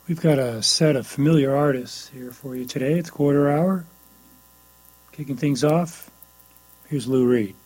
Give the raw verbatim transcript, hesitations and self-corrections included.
We've got a set of familiar artists here for you today. It's quarter hour. Kicking things off, here's Lou Reed.